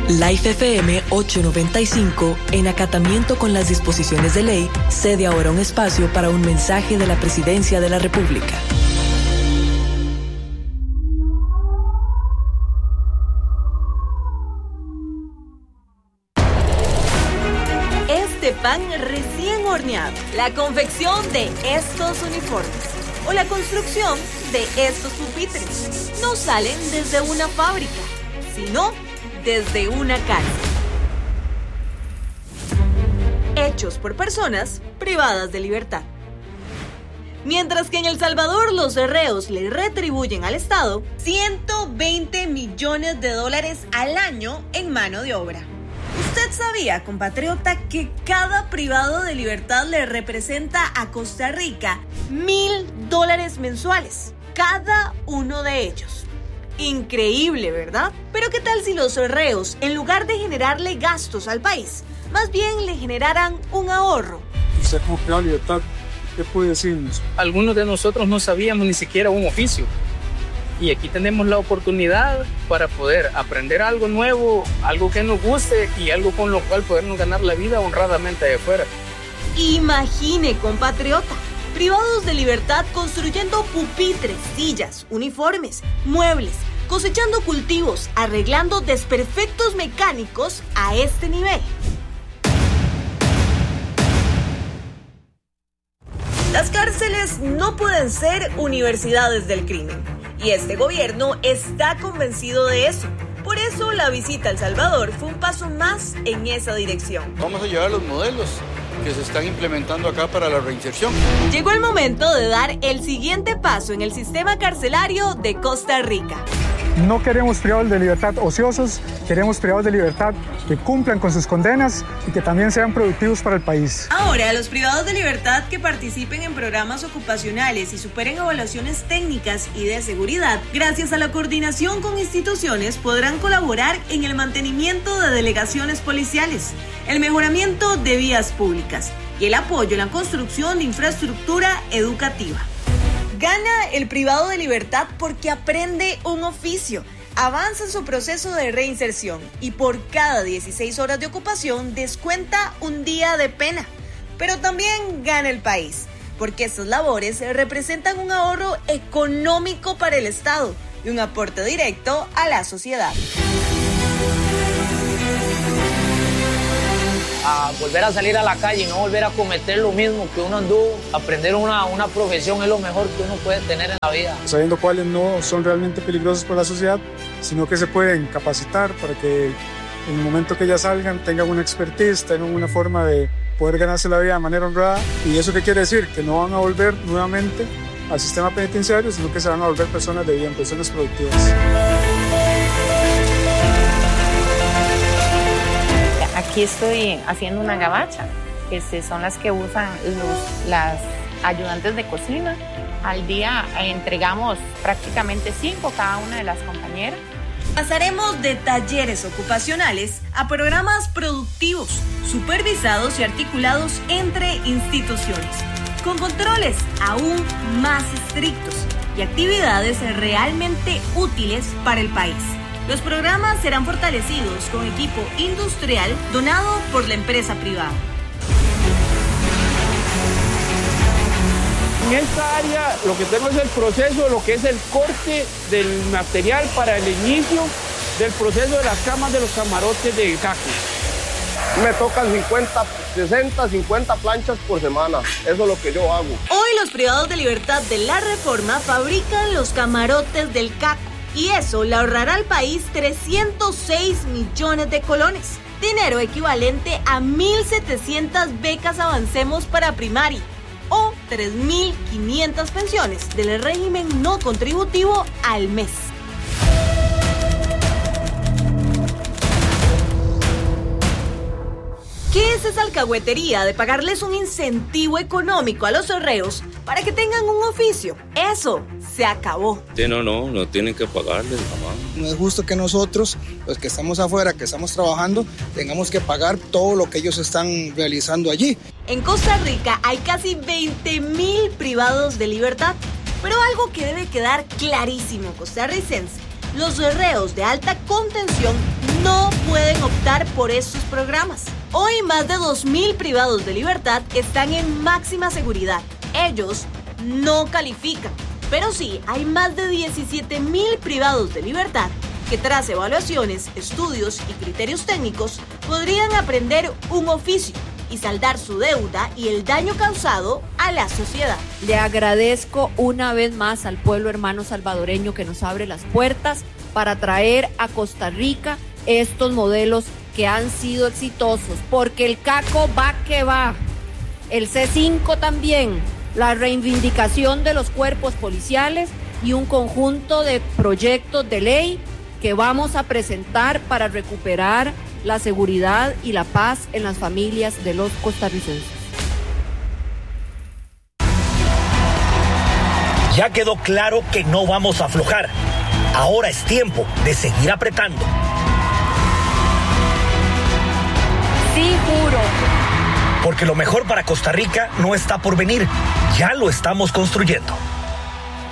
Life FM 895, en acatamiento con las disposiciones de ley, cede ahora un espacio para un mensaje de la Presidencia de la República. Este pan recién horneado, la confección de estos uniformes o la construcción de estos pupitres no salen desde una fábrica, sino desde una cárcel. Hechos por personas privadas de libertad. Mientras que en El Salvador los reos le retribuyen al Estado $120 millones al año en mano de obra. ¿Usted sabía, compatriota, que cada privado de libertad le representa a Costa Rica $1,000 mensuales? Cada uno de ellos. Increíble, ¿verdad? Pero ¿qué tal si los reos, en lugar de generarle gastos al país, más bien le generaran un ahorro? Usted como privado de libertad, ¿qué puede decirnos? Algunos de nosotros no sabíamos ni siquiera un oficio. Y aquí tenemos la oportunidad para poder aprender algo nuevo, algo que nos guste y algo con lo cual podernos ganar la vida honradamente de afuera. Imagine, compatriota, privados de libertad construyendo pupitres, sillas, uniformes, muebles, cosechando cultivos, arreglando desperfectos mecánicos a este nivel. Las cárceles no pueden ser universidades del crimen. Y este gobierno está convencido de eso. Por eso la visita a El Salvador fue un paso más en esa dirección. Vamos a llevar los modelos que se están implementando acá para la reinserción. Llegó el momento de dar el siguiente paso en el sistema carcelario de Costa Rica. No queremos privados de libertad ociosos, queremos privados de libertad que cumplan con sus condenas y que también sean productivos para el país. Ahora, los privados de libertad que participen en programas ocupacionales y superen evaluaciones técnicas y de seguridad, gracias a la coordinación con instituciones, podrán colaborar en el mantenimiento de delegaciones policiales, el mejoramiento de vías públicas y el apoyo en la construcción de infraestructura educativa. Gana el privado de libertad porque aprende un oficio, avanza en su proceso de reinserción y por cada 16 horas de ocupación descuenta un día de pena. Pero también gana el país, porque estas labores representan un ahorro económico para el Estado y un aporte directo a la sociedad. A volver a salir a la calle y no volver a cometer lo mismo que uno anduvo. Aprender una profesión es lo mejor que uno puede tener en la vida. Sabiendo cuáles no son realmente peligrosos para la sociedad, sino que se pueden capacitar para que en el momento que ya salgan tengan una expertise, tengan una forma de poder ganarse la vida de manera honrada. ¿Y eso qué quiere decir? Que no van a volver nuevamente al sistema penitenciario, sino que se van a volver personas de bien, personas productivas. Aquí estoy haciendo una gabacha, que son las que usan las ayudantes de cocina. Al día entregamos prácticamente 5 cada una de las compañeras. Pasaremos de talleres ocupacionales a programas productivos, supervisados y articulados entre instituciones, con controles aún más estrictos y actividades realmente útiles para el país. Los programas serán fortalecidos con equipo industrial donado por la empresa privada. En esta área lo que tengo es el proceso, lo que es el corte del material para el inicio del proceso de las camas de los camarotes de caco. Me tocan 50 planchas por semana. Eso es lo que yo hago. Hoy los privados de libertad de la Reforma fabrican los camarotes del caco. Y eso le ahorrará al país 306 millones de colones. Dinero equivalente a 1.700 becas Avancemos para primaria o 3.500 pensiones del régimen no contributivo al mes. ¿Qué es esa alcahuetería de pagarles un incentivo económico a los reos para que tengan un oficio? Eso se acabó. Sí, no tienen que pagarles, mamá. No es justo que nosotros, los que estamos afuera, que estamos trabajando, tengamos que pagar todo lo que ellos están realizando allí. En Costa Rica hay casi 20,000 privados de libertad, pero algo que debe quedar clarísimo, costarricense: los reos de alta contención no pueden optar por estos programas. Hoy más de 2.000 privados de libertad están en máxima seguridad. Ellos no califican, pero sí hay más de 17.000 privados de libertad que tras evaluaciones, estudios y criterios técnicos podrían aprender un oficio y saldar su deuda y el daño causado a la sociedad. Le agradezco una vez más al pueblo hermano salvadoreño que nos abre las puertas para traer a Costa Rica estos modelos que han sido exitosos, porque el CACO va que va, el C5 también, la reivindicación de los cuerpos policiales y un conjunto de proyectos de ley que vamos a presentar para recuperar la seguridad y la paz en las familias de los costarricenses. Ya quedó claro que no vamos a aflojar. Ahora es tiempo de seguir apretando. Sí, juro. Porque lo mejor para Costa Rica no está por venir, ya lo estamos construyendo.